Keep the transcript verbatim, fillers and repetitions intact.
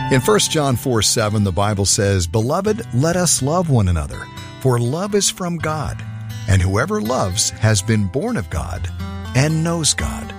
In First John four seven, the Bible says, "Beloved, let us love one another, for love is from God, and whoever loves has been born of God and knows God."